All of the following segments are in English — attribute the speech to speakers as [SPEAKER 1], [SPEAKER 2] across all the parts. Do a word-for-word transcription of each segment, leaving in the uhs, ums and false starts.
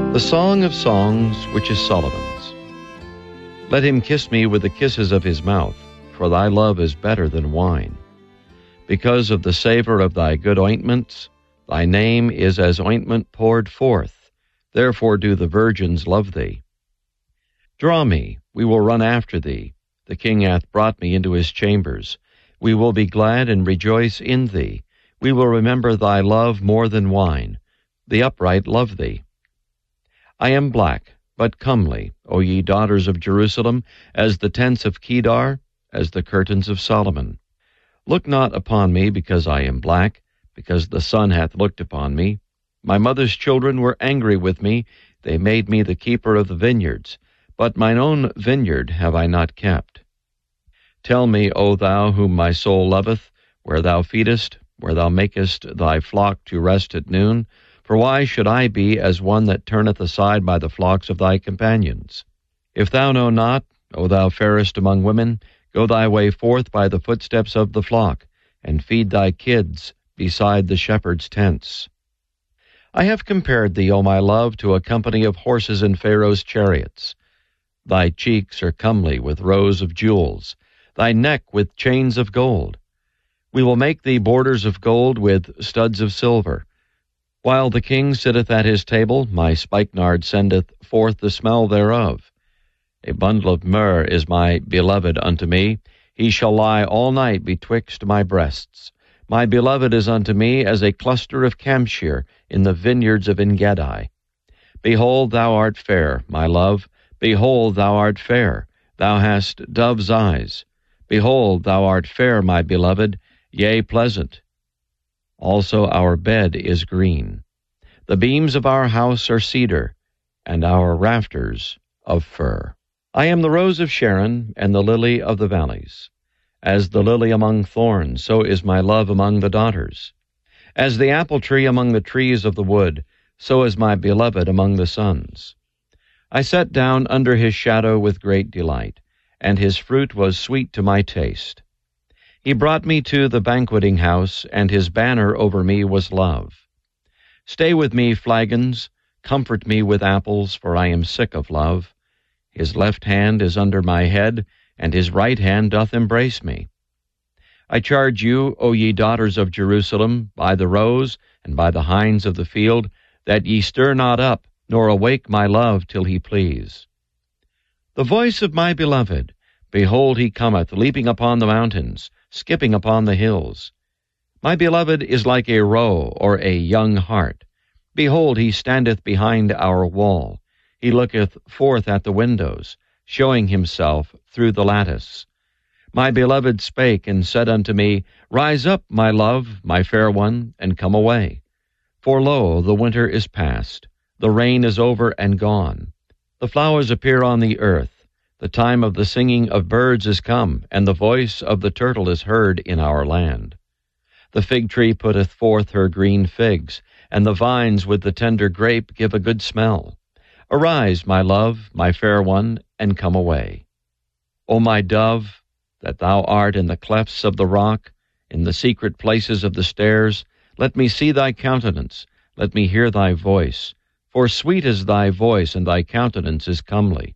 [SPEAKER 1] The Song of Songs, which is Solomon's. Let him kiss me with the kisses of his mouth, for thy love is better than wine. Because of the savor of thy good ointments, thy name is as ointment poured forth. Therefore do the virgins love thee. Draw me, we will run after thee. The king hath brought me into his chambers. We will be glad and rejoice in thee. We will remember thy love more than wine. The upright love thee. I am black, but comely, O ye daughters of Jerusalem, as the tents of Kedar, as the curtains of Solomon. Look not upon me because I am black, because the sun hath looked upon me. My mother's children were angry with me. They made me the keeper of the vineyards. But mine own vineyard have I not kept. Tell me, O thou whom my soul loveth, where thou feedest, where thou makest thy flock to rest at noon. For why should I be as one that turneth aside by the flocks of thy companions? If thou know not, O thou fairest among women, go thy way forth by the footsteps of the flock, and feed thy kids beside the shepherds' tents. I have compared thee, O my love, to a company of horses in Pharaoh's chariots. Thy cheeks are comely with rows of jewels, thy neck with chains of gold. We will make thee borders of gold with studs of silver. While the king sitteth at his table, my spikenard sendeth forth the smell thereof. A bundle of myrrh is my beloved unto me. He shall lie all night betwixt my breasts. My beloved is unto me as a cluster of camphire in the vineyards of Engedi. Behold, thou art fair, my love. Behold, thou art fair. Thou hast dove's eyes. Behold, thou art fair, my beloved, yea, pleasant. Also our bed is green. The beams of our house are cedar, and our rafters of fir. I am the rose of Sharon, and the lily of the valleys. As the lily among thorns, so is my love among the daughters. As the apple tree among the trees of the wood, so is my beloved among the sons. I sat down under his shadow with great delight, and his fruit was sweet to my taste. He brought me to the banqueting house, and his banner over me was love. Stay with me, flagons, comfort me with apples, for I am sick of love. His left hand is under my head, and his right hand doth embrace me. I charge you, O ye daughters of Jerusalem, by the roes and by the hinds of the field, that ye stir not up, nor awake my love till he please. The voice of my beloved, behold, he cometh, leaping upon the mountains, skipping upon the hills. My beloved is like a roe or a young hart. Behold, he standeth behind our wall. He looketh forth at the windows, showing himself through the lattice. My beloved spake and said unto me, Rise up, my love, my fair one, and come away. For lo, the winter is past, the rain is over and gone. The flowers appear on the earth. The time of the singing of birds is come, and the voice of the turtle is heard in our land. The fig tree putteth forth her green figs, and the vines with the tender grape give a good smell. Arise, my love, my fair one, and come away. O my dove, that thou art in the clefts of the rock, in the secret places of the stairs, let me see thy countenance, let me hear thy voice, for sweet is thy voice, and thy countenance is comely.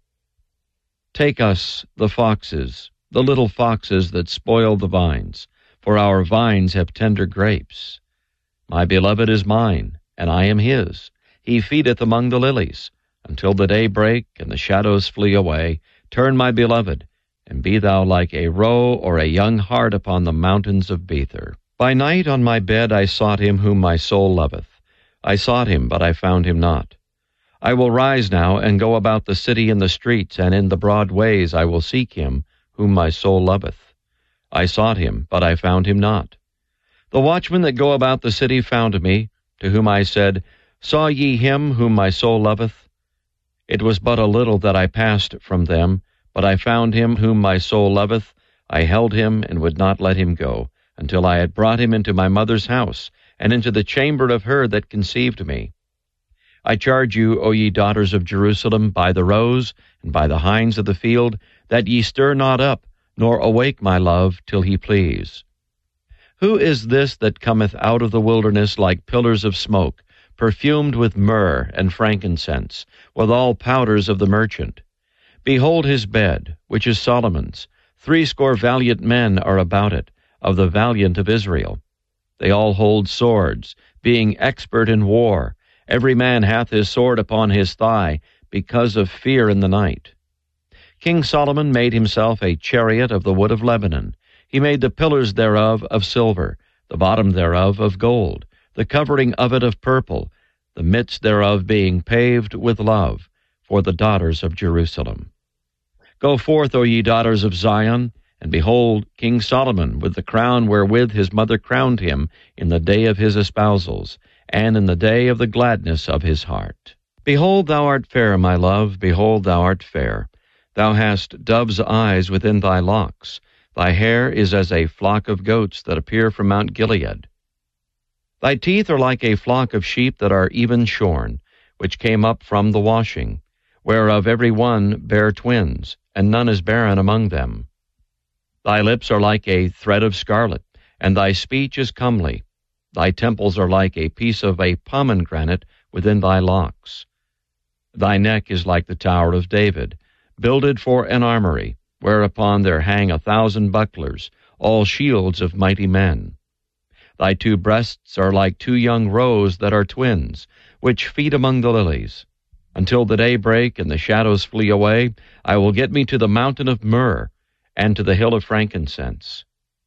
[SPEAKER 1] Take us, the foxes, the little foxes that spoil the vines, for our vines have tender grapes. My beloved is mine, and I am his. He feedeth among the lilies, until the day break and the shadows flee away. Turn, my beloved, and be thou like a roe or a young hart upon the mountains of Bether. By night on my bed I sought him whom my soul loveth. I sought him, but I found him not. I will rise now and go about the city in the streets, and in the broad ways I will seek him whom my soul loveth. I sought him, but I found him not. The watchmen that go about the city found me, to whom I said, Saw ye him whom my soul loveth? It was but a little that I passed from them, but I found him whom my soul loveth. I held him and would not let him go, until I had brought him into my mother's house, and into the chamber of her that conceived me. I charge you, O ye daughters of Jerusalem, by the roes and by the hinds of the field, that ye stir not up, nor awake my love, till he please. Who is this that cometh out of the wilderness like pillars of smoke, perfumed with myrrh and frankincense, with all powders of the merchant. Behold his bed, which is Solomon's. Threescore valiant men are about it, of the valiant of Israel. They all hold swords, being expert in war. Every man hath his sword upon his thigh, because of fear in the night. King Solomon made himself a chariot of the wood of Lebanon. He made the pillars thereof of silver, the bottom thereof of gold, the covering of it of purple, the midst thereof being paved with love, for the daughters of Jerusalem. Go forth, O ye daughters of Zion, and behold King Solomon with the crown wherewith his mother crowned him in the day of his espousals, and in the day of the gladness of his heart. Behold, thou art fair, my love, behold, thou art fair. Thou hast dove's eyes within thy locks. Thy hair is as a flock of goats that appear from Mount Gilead. Thy teeth are like a flock of sheep that are even shorn, which came up from the washing, whereof every one bare twins, and none is barren among them. Thy lips are like a thread of scarlet, and thy speech is comely. Thy temples are like a piece of a pomegranate within thy locks. Thy neck is like the tower of David, builded for an armory, whereupon there hang a thousand bucklers, all shields of mighty men. Thy two breasts are like two young roes that are twins, which feed among the lilies. Until the day break and the shadows flee away, I will get me to the mountain of myrrh, and to the hill of frankincense.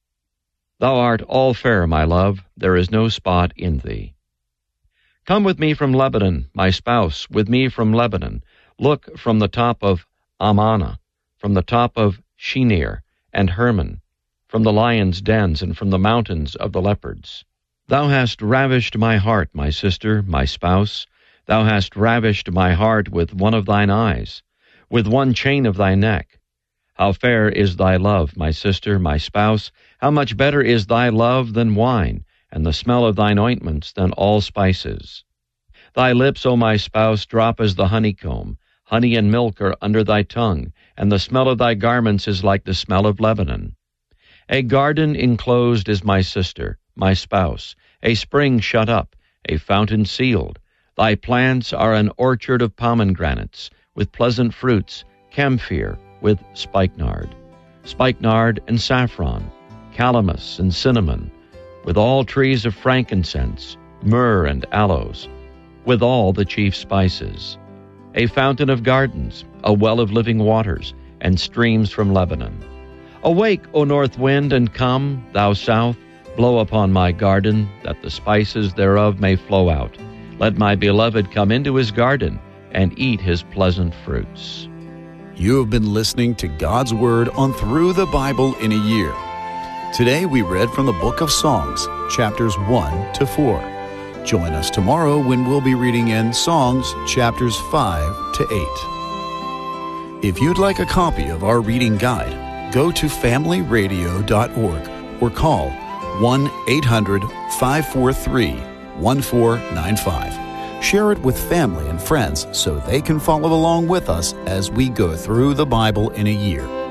[SPEAKER 1] Thou art all fair, my love, there is no spot in thee. Come with me from Lebanon, my spouse, with me from Lebanon. Look from the top of Amana, from the top of Shinir and Hermon, from the lions' dens and from the mountains of the leopards. Thou hast ravished my heart, my sister, my spouse. Thou hast ravished my heart with one of thine eyes, with one chain of thy neck. How fair is thy love, my sister, my spouse! How much better is thy love than wine, and the smell of thine ointments than all spices. Thy lips, O my spouse, drop as the honeycomb. Honey and milk are under thy tongue, and the smell of thy garments is like the smell of Lebanon. A garden enclosed is my sister, my spouse, a spring shut up, a fountain sealed. Thy plants are an orchard of pomegranates, with pleasant fruits, camphire, with spikenard, spikenard and saffron, calamus and cinnamon, with all trees of frankincense, myrrh and aloes, with all the chief spices. A fountain of gardens, a well of living waters, and streams from Lebanon. Awake, O north wind, and come, thou south, blow upon my garden, that the spices thereof may flow out. Let my beloved come into his garden, and eat his pleasant fruits.
[SPEAKER 2] You have been listening to God's Word on Through the Bible in a Year. Today we read from the book of Songs, chapters one to four. Join us tomorrow when we'll be reading in Songs, chapters five to eight. If you'd like a copy of our reading guide, go to family radio dot org or call one eight hundred, five four three, one four nine five. Share it with family and friends so they can follow along with us as we go through the Bible in a year.